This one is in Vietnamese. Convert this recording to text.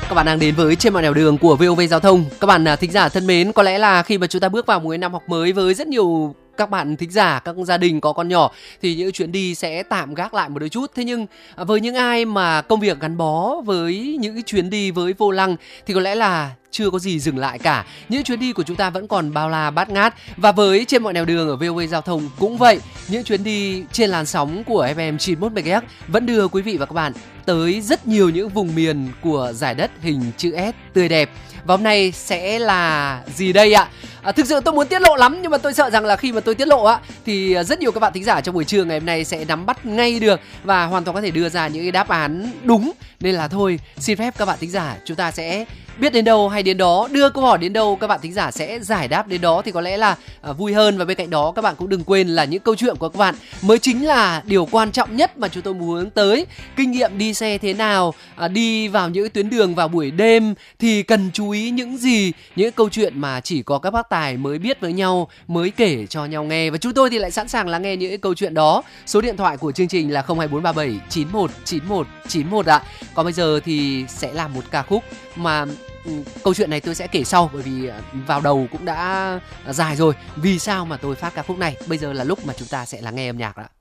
Các bạn đang đến với Trên mọi nẻo đường của VOV Giao thông. Các bạn thính giả thân mến, có lẽ là khi mà chúng ta bước vào một năm học mới với rất nhiều các bạn thính giả, các gia đình có con nhỏ thì những chuyến đi sẽ tạm gác lại một đôi chút. Thế nhưng với những ai mà công việc gắn bó với những chuyến đi với vô lăng thì có lẽ là chưa có gì dừng lại cả. Những chuyến đi của chúng ta vẫn còn bao la bát ngát. Và với Trên mọi nẻo đường ở VOV Giao thông cũng vậy. Những chuyến đi trên làn sóng của FM 91 MHz vẫn đưa quý vị và các bạn tới rất nhiều những vùng miền của giải đất hình chữ S tươi đẹp. Và hôm nay sẽ là gì đây ạ? Thực sự tôi muốn tiết lộ lắm, nhưng mà tôi sợ rằng là khi mà tôi tiết lộ á thì rất nhiều các bạn thính giả trong buổi trưa ngày hôm nay sẽ nắm bắt ngay được và hoàn toàn có thể đưa ra những cái đáp án đúng. Nên là thôi, xin phép các bạn thính giả, chúng ta sẽ biết đến đâu hay đến đó, đưa câu hỏi đến đâu các bạn thính giả sẽ giải đáp đến đó thì có lẽ là vui hơn. Và bên cạnh đó các bạn cũng đừng quên là những câu chuyện của các bạn mới chính là điều quan trọng nhất mà chúng tôi muốn hướng tới. Kinh nghiệm đi xe thế nào, đi vào những tuyến đường vào buổi đêm thì cần chú ý những gì, những câu chuyện mà chỉ có các bác tài mới biết với nhau, mới kể cho nhau nghe. Và chúng tôi thì lại sẵn sàng lắng nghe những câu chuyện đó. Số điện thoại của chương trình là 02437 9191 91 ạ. Còn bây giờ thì sẽ là một ca khúc mà câu chuyện này tôi sẽ kể sau, bởi vì vào đầu cũng đã dài rồi. Vì sao mà tôi phát ca khúc này? Bây giờ là lúc mà chúng ta sẽ lắng nghe âm nhạc ạ.